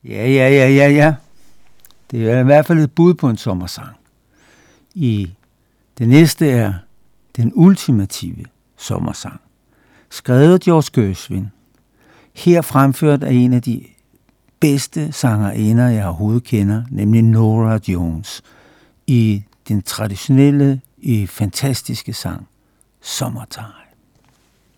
Ja. Det er i hvert fald et bud på en sommersang. Det næste er den ultimative sommersang. Skrevet af George Gershwin. Her fremført af en af de bedste sangerinder, jeg overhovedet kender, nemlig Norah Jones, i den traditionelle, fantastiske sang Summertime.